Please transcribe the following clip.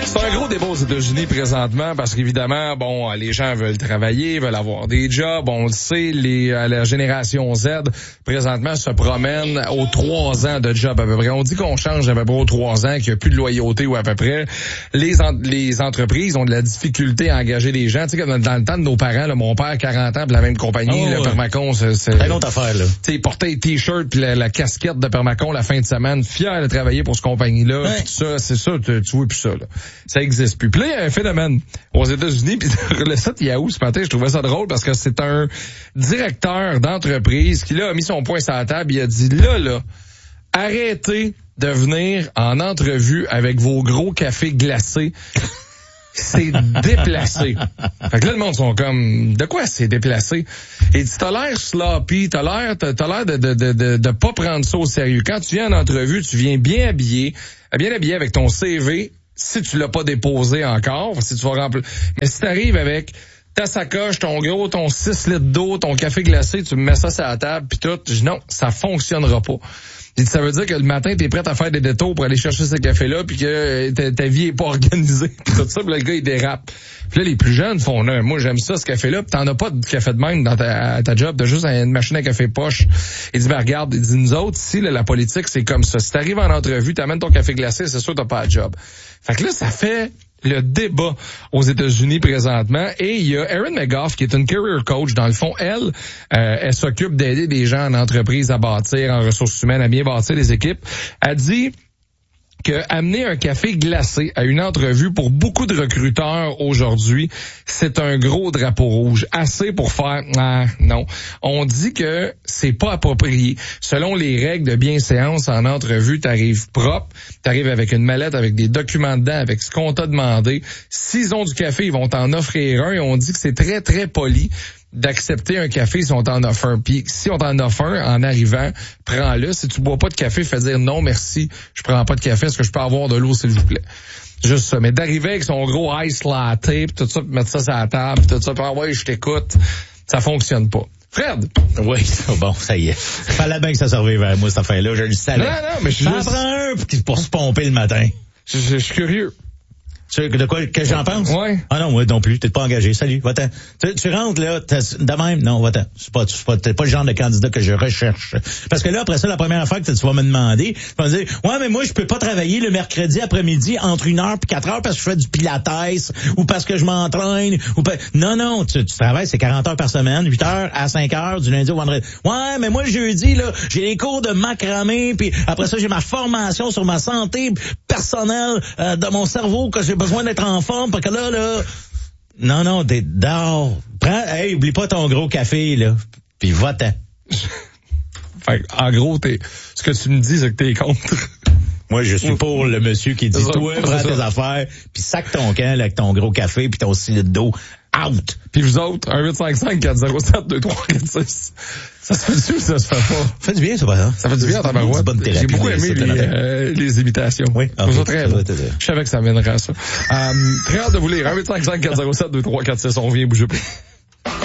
C'est un gros débat aux États-Unis présentement parce qu'évidemment, bon, les gens veulent travailler, veulent avoir des jobs. On le sait, la génération Z, présentement, se promène aux 3 ans de job à peu près. On dit qu'on change à peu près aux 3 ans, qu'il n'y a plus de loyauté ou à peu près. Les entreprises ont de la difficulté à engager des gens. Tu sais, comme dans le temps de nos parents, là, mon père, 40 ans, puis la même compagnie, le Permacon, c'est une autre affaire, là. Tu sais, il portait les t-shirts puis la casquette de Permacon la fin de semaine, fier de travailler pour cette compagnie-là. Ouais. Puis tout ça, c'est ça, tu vois plus ça, là. Ça existe plus. Puis là, il y a un phénomène aux États-Unis, puis le site Yahoo ce matin, je trouvais ça drôle parce que c'est un directeur d'entreprise qui là a mis son poing sur la table, il a dit là, arrêtez de venir en entrevue avec vos gros cafés glacés. C'est déplacé. Fait que là, le monde sont comme, de quoi c'est déplacé? Et dit, t'as l'air sloppy, t'as l'air de pas prendre ça au sérieux. Quand tu viens en entrevue, tu viens bien habillé avec ton CV, si tu l'as pas déposé encore, si tu vas remplir. Mais si t'arrives avec ta sacoche, ton 6 litres d'eau, ton café glacé, tu me mets ça sur la table pis tout, je dis non, ça fonctionnera pas. Ça veut dire que le matin, t'es prêt à faire des détours pour aller chercher ce café-là, puis que ta vie est pas organisée. Pis tout ça, pis le gars, il dérape. Puis là, les plus jeunes font, non, moi, j'aime ça, ce café-là, pis t'en as pas de café de même dans ta job, t'as juste une machine à café poche. Il dit, ben regarde, il dit, nous autres, ici, là, la politique, c'est comme ça. Si t'arrives en entrevue, t'amènes ton café glacé, c'est sûr que t'as pas de job. Fait que là, ça fait le débat aux États-Unis présentement. Et il y a Erin McGough, qui est une career coach. Dans le fond, elle s'occupe d'aider des gens en entreprise à bâtir, en ressources humaines, à bien bâtir les équipes. Elle dit que amener un café glacé à une entrevue pour beaucoup de recruteurs aujourd'hui, c'est un gros drapeau rouge. Assez pour faire non. On dit que c'est pas approprié. Selon les règles de bienséance en entrevue, t'arrives propre, t'arrives avec une mallette avec des documents dedans, avec ce qu'on t'a demandé. S'ils ont du café, ils vont t'en offrir un et on dit que c'est très, très poli d'accepter un café si on t'en offre un. Puis si on t'en offre un, en arrivant, prends-le. Si tu bois pas de café, fais dire non, merci, je prends pas de café, est-ce que je peux avoir de l'eau, s'il vous plaît? Juste ça. Mais d'arriver avec son gros ice latte, pis tout ça, pis mettre ça sur la table, pis tout ça, pis ouais, je t'écoute, ça fonctionne pas. Fred! Oui, bon, ça y est. Fallait bien que ça serve vers moi, cette affaire-là, je le savais. Non, mais je suis juste... prends un pour se pomper le matin. Je suis curieux. De quoi que j'en pense? Ouais. Ah non, moi non plus, t'es pas engagé. Salut, va-t'en. Tu rentres là, de même, non, va-t'en. T'es pas le genre de candidat que je recherche. Parce que là, après ça, la première fois que tu vas me demander, tu vas me dire, ouais, mais moi, je peux pas travailler le mercredi après-midi entre 1h et 4h parce que je fais du pilates ou parce que je m'entraîne Non, tu travailles, c'est 40 heures par semaine, 8h à 5h du lundi au vendredi. Ouais, mais moi, le jeudi, là, j'ai les cours de macramé, puis après ça, j'ai ma formation sur ma santé personnelle de mon cerveau que j'ai besoin d'être en forme, parce que là... Non, t'es dehors. Oublie pas ton gros café, là. Puis va-t'en. Fait en gros, ce que tu me dis, c'est que t'es contre. Moi, je suis pour le monsieur qui dit, toi, prends tes affaires, puis sac ton camp, là, avec ton gros café, puis ton 6 litres d'eau. Out! Puis vous autres, 1-855-407-2346. Ça se fait ou ça se fait pas? Ça fait du bien, ça, par exemple. Ça fait du bien en tabarouette. J'ai beaucoup aimé les imitations. Oui. Très bon. Je savais que ça mènerait à ça. Très hâte de vous lire. 1-855-407-2346. On revient bouger pas.